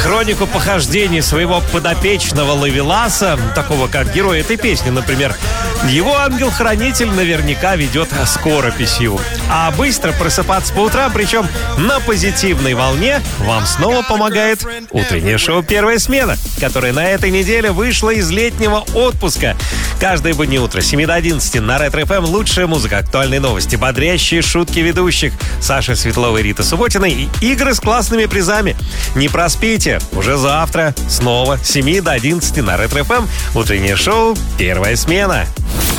хронику похождений своего подопечного Ловеласа, такого как герой этой песни, например, его ангел-хранитель наверняка ведет скорописью. А быстро просыпаться по утрам, причем на позитивной волне, вам снова помогает утреннее шоу «Первая смена», которое на этой неделе вышло из летнего отпуска. Каждое буднее утро с 7 до 11 на Ретро-ФМ лучшая музыка, актуальные новости, бодрящие шутки ведущих Саши Светловой и Риты Субботиной и игры с классными призами. Не проспите, уже завтра снова с 7 до 11 на Ретро-ФМ утреннее шоу «Первая смена».